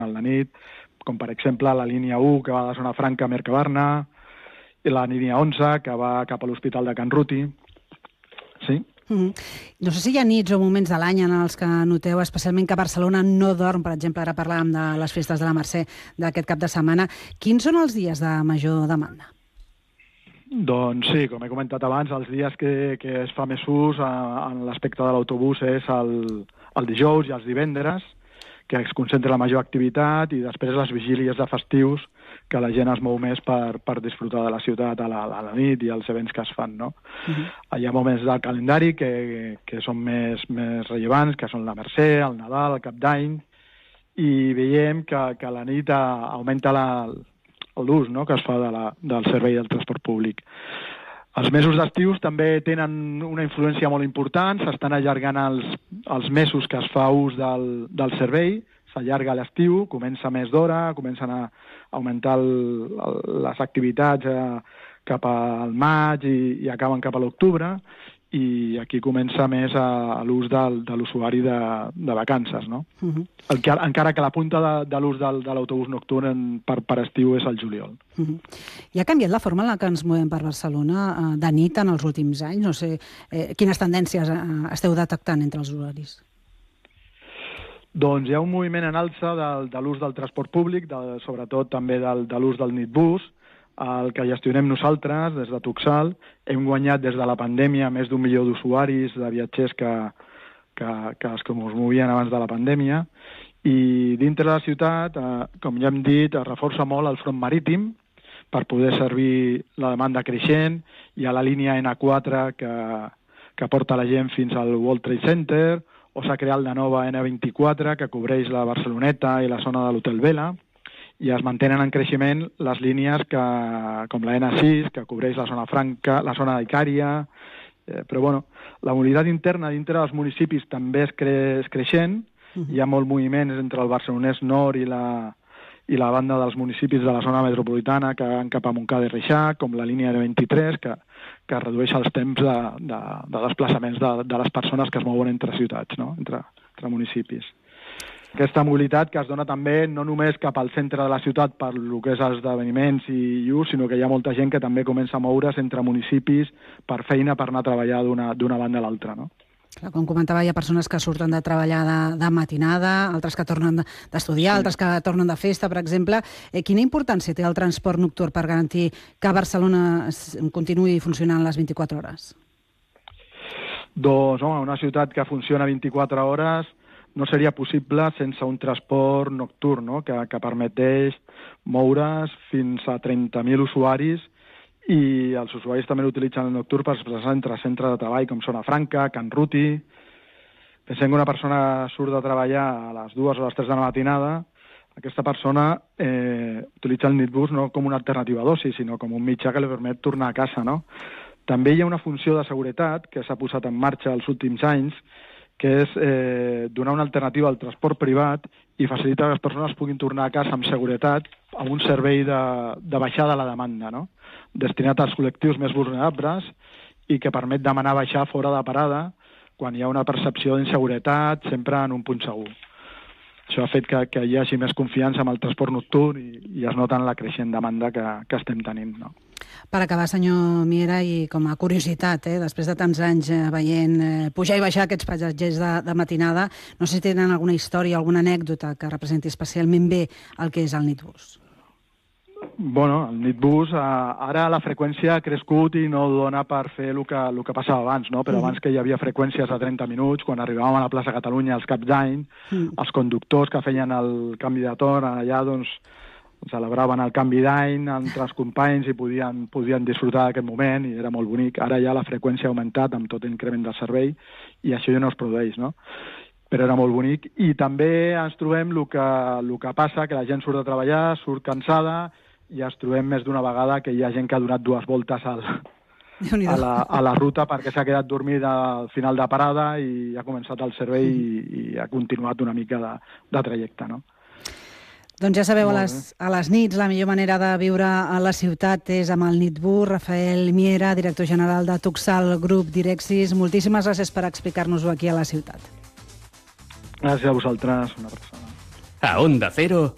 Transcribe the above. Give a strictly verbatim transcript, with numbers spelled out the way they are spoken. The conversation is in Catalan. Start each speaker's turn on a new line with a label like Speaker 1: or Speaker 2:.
Speaker 1: a la nit, com per exemple la línia u, que va de Zona Franca a Mercabarna, i la línia onze, que va cap a l'Hospital de Can Ruti. Sí?
Speaker 2: Mm-hmm. No sé si hi ha nits o moments de l'any en els que noteu especialment que Barcelona no dorm. Per exemple, ara parlàvem de les festes de la Mercè d'aquest cap de setmana. Quins són els dies de major demanda?
Speaker 1: Doncs sí, com he comentat abans, els dies que, que es fa més ús en l'aspecte de l'autobús és el, el dijous i els divendres, que es concentra la major activitat, i després les vigílies de festius, que la gent es mou més per, per disfrutar de la ciutat a la, a la nit i els events que es fan, no? Uh-huh. Hi ha moments del calendari que, que són més, més rellevants, que són la Mercè, el Nadal, el Cap d'Any, i veiem que, que a la nit augmenta la, l'ús, no?, que es fa de la, del servei del transport públic. Els mesos d'estius també tenen una influència molt important, s'estan allargant els, els mesos que es fa ús del, del servei, s'allarga l'estiu, comença més d'hora, comencen a augmentar el, el, les activitats eh, cap al maig i, i acaben cap a l'octubre, i aquí comença més a, a l'ús del, de l'usuari de, de vacances, no? Uh-huh. El que, encara que la punta de, de l'ús del, de l'autobús nocturn per, per estiu és el juliol.
Speaker 2: Uh-huh. I ha canviat la forma en la que ens movem per Barcelona eh, de nit en els últims anys? No sé, eh, quines tendències eh, esteu detectant entre els usuaris?
Speaker 1: Doncs hi ha un moviment en alça de, de l'ús del transport públic, de, sobretot també del, de l'ús del nitbús, el que gestionem nosaltres des de Tuxal. Hem guanyat des de la pandèmia més d'un milió d'usuaris, de viatgers que, que, que els que ens movien abans de la pandèmia, i dintre de la ciutat, eh, com ja hem dit, es reforça molt el front marítim per poder servir la demanda creixent. Hi ha la línia ena quatre que, que porta la gent fins al World Trade Center, o s'ha creat la nova ena vint-i-quatre que cobreix la Barceloneta i la zona de l'Hotel Vela, i es mantenen en creixement les línies que, com la ena sis, que cobreix la zona franca, la zona d'Icària, eh, però bueno, la mobilitat interna dintre dels municipis també és, cre és creixent. Uh-huh. Hi ha molt moviments entre el barcelonès nord i la, i la banda dels municipis de la zona metropolitana que van cap a Montcada i Reixac, com la línia de vint-i-tres, que, que redueix els temps de, de, de desplaçaments de, de les persones que es mouen entre ciutats, no?, entre, entre municipis. Aquesta mobilitat que es dona també no només cap al centre de la ciutat per el que és els esdeveniments i ús, sinó que hi ha molta gent que també comença a moure's entre municipis per feina, per anar a treballar d'una banda a l'altra, no?
Speaker 2: Clar, com comentava, hi ha persones que surten de treballar de, de matinada, altres que tornen d'estudiar, sí. altres que tornen de festa, per exemple. Eh, quina importància té el transport nocturn per garantir que Barcelona continuï funcionant les vint-i-quatre hores?
Speaker 1: Doncs, home, una ciutat que funciona vint-i-quatre hores no seria possible sense un transport nocturn, no?, que, que permeteix moure's fins a trenta mil usuaris, i els usuaris també l'utilitzen el nocturn per desplaçar entre centres de treball com Zona Franca, Can Ruti. Pensem que una persona surt de treballar a les dues o les tres de la matinada, aquesta persona eh, utilitza el nitbús no com una alternativa d'oci, sinó com un mitjà que li permet tornar a casa, no? També hi ha una funció de seguretat que s'ha posat en marxa els últims anys, que és eh, donar una alternativa al transport privat i facilitar que les persones puguin tornar a casa amb seguretat amb un servei de, de baixada a la demanda, no?, destinat als col·lectius més vulnerables i que permet demanar baixar fora de parada quan hi ha una percepció d'inseguretat, sempre en un punt segur. Això ha fet que, que hi hagi més confiança amb el transport nocturn i, i es nota en la creixent demanda que, que estem tenint, no?
Speaker 2: Per acabar, senyor Miera, i com a curiositat, eh, després de tants anys eh, veient eh, pujar i baixar aquests passatgers de, de matinada, no sé si tenen alguna història, alguna anècdota que representi especialment bé el que és el nitbús.
Speaker 1: Bueno, el nitbús, eh, ara la freqüència ha crescut i no dona per fer el que, el que passava abans, no? Però mm. abans que hi havia freqüències de trenta minuts, quan arribàvem a la plaça Catalunya als caps d'any, mm. els conductors que feien el canvi de torn allà, doncs, celebraven el canvi d'any entre els companys i podien, podien disfrutar d'aquest moment i era molt bonic. Ara ja la freqüència ha augmentat amb tot l'increment del servei i això ja no es produeix, no? Però era molt bonic. I també ens trobem el que, el que passa, que la gent surt de treballar, surt cansada, i ens trobem més d'una vegada que hi ha gent que ha donat dues voltes al, a, la, a la ruta perquè s'ha quedat dormida al final de parada i ha començat el servei i, i ha continuat una mica de, de trajecte, no?
Speaker 2: Doncs ja sabeu, a les, a les nits la millor manera de viure a la ciutat és amb el nitbús. Rafael Miera, director general de Tuxal Grup Direxis, moltíssimes gràcies per explicar-nos-ho aquí a la ciutat.
Speaker 1: Gràcies a vosaltres, una persona.
Speaker 3: A Onda Cero,